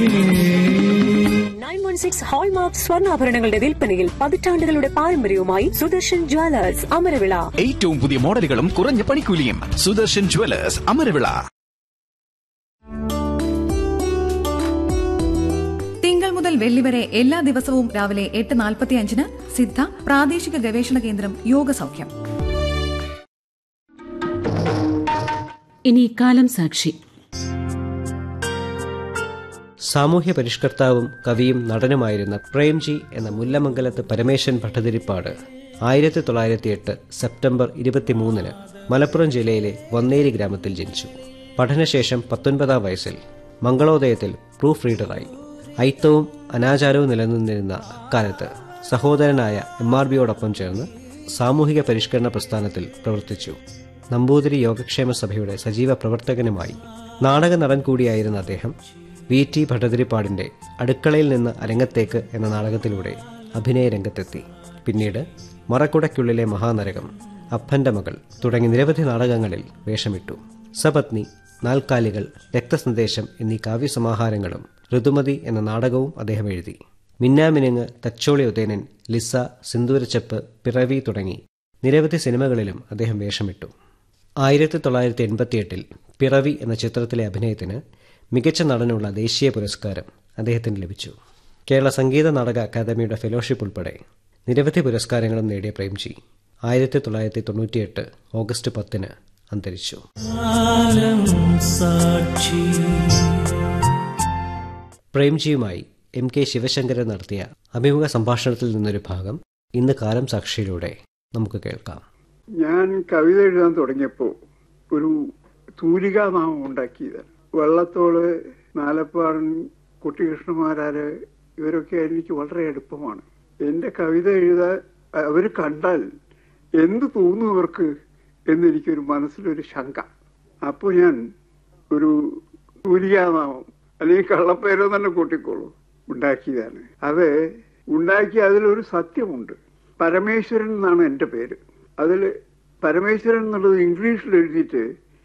916 hallmark സ്വർണ്ണാഭരണങ്ങളുടെ വിൽപ്പനയിൽ പതിറ്റാണ്ടുകളുടെ പാരമ്പര്യവുമായി സുദർശൻ ജ്വല്ലേഴ്സ് അമരവിള. ഏറ്റവും പുതിയ മോഡലുകളും കുറഞ്ഞ പണിക്കൂലിയും. സുദർശൻ ജ്വല്ലേഴ്സ് അമരവിള. തിങ്കൾ മുതൽ വെള്ളി വരെ എല്ലാ ദിവസവും രാവിലെ 8:45 സിദ്ധ പ്രാദേശിക ഗവേഷണ കേന്ദ്രം യോഗ സൗഖ്യം. ഇനി കാലം സാക്ഷി. സാമൂഹ്യ പരിഷ്കർത്താവും കവിയും നടനുമായിരുന്ന പ്രേംജി എന്ന മുല്ലമംഗലത്ത് പരമേശ്വരൻ ഭട്ടതിരിപ്പാട് 1908 സെപ്റ്റംബർ 23 മലപ്പുറം ജില്ലയിലെ വന്നേരി ഗ്രാമത്തിൽ ജനിച്ചു. പഠനശേഷം 19-ാം വയസ്സിൽ മംഗളോദയത്തിൽ പ്രൂഫ് റീഡറായി. ഐത്തവും അനാചാരവും നിലനിന്നിരുന്ന അക്കാലത്ത് സഹോദരനായ MRBയോടൊപ്പം ചേർന്ന് സാമൂഹിക പരിഷ്കരണ പ്രസ്ഥാനത്തിൽ പ്രവർത്തിച്ചു. നമ്പൂതിരി യോഗക്ഷേമ സഭയുടെ സജീവ പ്രവർത്തകനുമായി. നാടക നടൻ കൂടിയായിരുന്ന അദ്ദേഹം VT ഭട്ടതിരിപ്പാടിന്റെ അടുക്കളയിൽ നിന്ന് അരങ്ങത്തേക്ക് എന്ന നാടകത്തിലൂടെ അഭിനയ രംഗത്തെത്തി. പിന്നീട് മറക്കുടയ്ക്കുള്ളിലെ മഹാനരകം, അപ്പന്റെ മകൾ തുടങ്ങി നിരവധി നാടകങ്ങളിൽ വേഷമിട്ടു. സപത്നി, നാൽക്കാലികൾ, രക്തസന്ദേശം എന്നീ കാവ്യസമാഹാരങ്ങളും ഋതുമതി എന്ന നാടകവും അദ്ദേഹം എഴുതി. മിന്നാമിനുങ്ങ്, തച്ചോളി ഉദയനൻ, ലിസ, സിന്ദൂരച്ചപ്പ്, പിറവി തുടങ്ങി നിരവധി സിനിമകളിലും അദ്ദേഹം വേഷമിട്ടു. 1988 പിറവി എന്ന ചിത്രത്തിലെ അഭിനയത്തിന് മികച്ച നടനുള്ള ദേശീയ പുരസ്കാരം അദ്ദേഹത്തിന് ലഭിച്ചു. കേരള സംഗീത നാടക അക്കാദമിയുടെ ഫെലോഷിപ്പ് ഉൾപ്പെടെ നിരവധി പുരസ്കാരങ്ങളും നേടിയ പ്രേംജി 1998 ഓഗസ്റ്റ് 10 അന്തരിച്ചു. പ്രേംജിയുമായി MK ശിവശങ്കരൻ നടത്തിയ അഭിമുഖ സംഭാഷണത്തിൽ നിന്നൊരു ഭാഗം ഇന്ന് കാലം സാക്ഷിയിലൂടെ നമുക്ക് കേൾക്കാം. ഞാൻ കവിത എഴുതാൻ തുടങ്ങിയപ്പോൾ ഒരു തൂലികാനാമം ഉണ്ടാക്കിയതാണ്. വള്ളത്തോള്, നാലപ്പാടൻ, കുട്ടികൃഷ്ണമാരാര് ഇവരൊക്കെ എനിക്ക് വളരെ എളുപ്പമാണ്. എൻ്റെ കവിത എഴുതാൻ അവർ കണ്ടാൽ എന്ത് തോന്നും അവർക്ക് എന്നെനിക്കൊരു മനസ്സിലൊരു ശങ്ക. അപ്പോൾ ഞാൻ ഒരു തൂലികാനാമം അല്ലെങ്കിൽ കള്ളപ്പേരോ തന്നെ കൂട്ടിക്കോളൂ ഉണ്ടാക്കിയതാണ്. അത് ഉണ്ടാക്കി അതിലൊരു സത്യമുണ്ട്. പരമേശ്വരൻ എന്നാണ് എൻ്റെ പേര്. അതിൽ പരമേശ്വരൻ എന്നുള്ളത് ഇംഗ്ലീഷിൽ എഴുതിയിട്ട്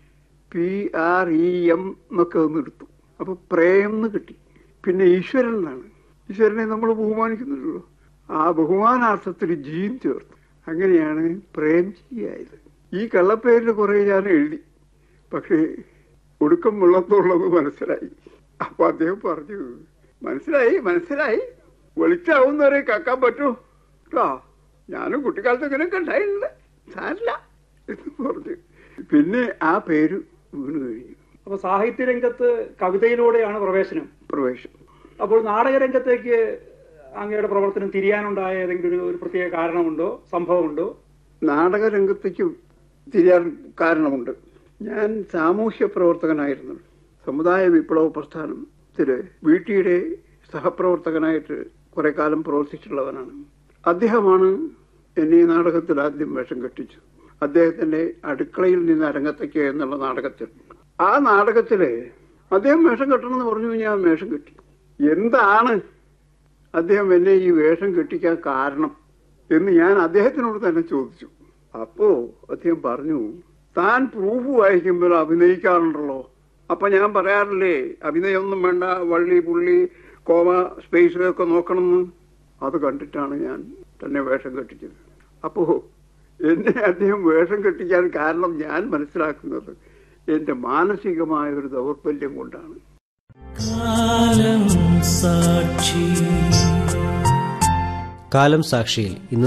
PREM എന്നൊക്കെ ഒന്ന് എടുത്തു. അപ്പോൾ പ്രേം എന്ന് കിട്ടി. പിന്നെ ഈശ്വരൻ എന്നാണ്. ഈശ്വരനെ നമ്മൾ ബഹുമാനിക്കുന്നുണ്ടല്ലോ, ആ ബഹുമാനാർത്ഥത്തിൽ ജീൻ ചേർത്തു. അങ്ങനെയാണ് പ്രേംജി ആയത്. ഈ കള്ളപ്പേരിൽ കുറേ ഞാൻ എഴുതി, പക്ഷേ ഒടുക്കം വെള്ളത്തുള്ളത് മനസ്സിലായി. അപ്പൊ അദ്ദേഹം പറഞ്ഞു, മനസ്സിലായി വെളിച്ചാവുന്നവരെ കക്കാൻ പറ്റൂ കേട്ടോ, ഞാനും കുട്ടിക്കാലത്ത് ഇങ്ങനെയൊക്കെ ഉണ്ടായിട്ടുണ്ട്, സാരില്ല എന്ന് പറഞ്ഞു. പിന്നെ ആ പേര് വീണ് കഴിഞ്ഞു. അപ്പൊ സാഹിത്യ രംഗത്ത് കവിതയിലൂടെയാണ് പ്രവേശനം. അപ്പോൾ നാടകരംഗത്തേക്ക് അങ്ങയുടെ പ്രവർത്തനം തിരിയാനുണ്ടായ ഏതെങ്കിലും ഒരു പ്രത്യേക കാരണമുണ്ടോ, സംഭവമുണ്ടോ? നാടകരംഗത്തേക്ക് തിരിയാൻ കാരണമുണ്ട്. ഞാൻ സാമൂഹ്യ പ്രവർത്തകനായിരുന്നു. സമുദായ വിപ്ലവ പ്രസ്ഥാനത്തില് വീട്ടിയുടെ സഹപ്രവർത്തകനായിട്ട് കുറെ കാലം പ്രവർത്തിച്ചിട്ടുള്ളവനാണ്. അദ്ദേഹമാണ് എന്നെ ഈ നാടകത്തിൽ ആദ്യം വേഷം കെട്ടിച്ചു. അദ്ദേഹത്തിന്റെ അടുക്കളയിൽ നിന്ന് അരങ്ങത്തേക്ക് എന്നുള്ള നാടകത്തിൽ. ആ നാടകത്തില് അദ്ദേഹം വേഷം കെട്ടണമെന്ന് പറഞ്ഞു. ഞാൻ വേഷം കെട്ടി. എന്താണ് അദ്ദേഹം എന്നെ ഈ വേഷം കെട്ടിക്കാൻ കാരണം എന്ന് ഞാൻ അദ്ദേഹത്തിനോട് തന്നെ ചോദിച്ചു. അപ്പോ അദ്ദേഹം പറഞ്ഞു, താൻ പ്രൂഫ് വായിക്കുമ്പോൾ അഭിനയിക്കാറുണ്ടല്ലോ. അപ്പൊ ഞാൻ പറയാറില്ലേ, അഭിനയമൊന്നും വേണ്ട, വള്ളി പുള്ളി കോമ സ്പേസ് ഒക്കെ നോക്കണമെന്ന്. അത് കണ്ടിട്ടാണ് ഞാൻ തന്നെ വേഷം കെട്ടിച്ചത്. അപ്പോ എന്നെ അദ്ദേഹം വേഷം കെട്ടിക്കാൻ കാരണം ഞാൻ മനസ്സിലാക്കുന്നത് എന്റെ മാനസികമായ ഒരു ദൗർബല്യം കൊണ്ടാണ്. കാലം സാക്ഷിയിൽ ഇന്ന്